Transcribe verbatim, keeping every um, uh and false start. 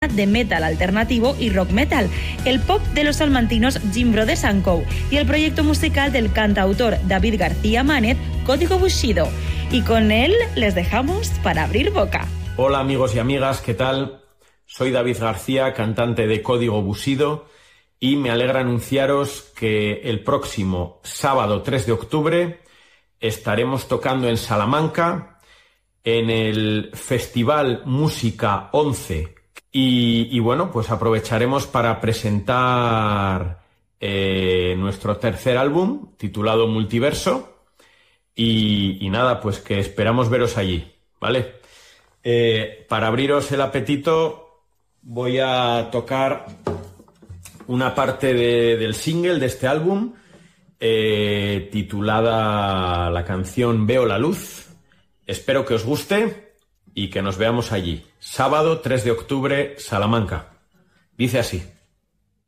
de metal alternativo y rock metal, el pop de los salmantinos Jim Brothers and Co. y el proyecto musical del cantautor David García Manet, Código Bushido. Y con él les dejamos para abrir boca. Hola amigos y amigas, ¿qué tal? Soy David García, cantante de Código Bushido, y me alegra anunciaros que el próximo sábado tres de octubre estaremos tocando en Salamanca en el Festival Música once y, y bueno, pues aprovecharemos para presentar eh, nuestro tercer álbum titulado Multiverso y, y nada, pues que esperamos veros allí, ¿vale? Eh, para abriros el apetito voy a tocar una parte de, del single de este álbum eh, titulada la canción Veo la Luz. Espero que os guste y que nos veamos allí. Sábado tres de octubre, Salamanca. Dice así.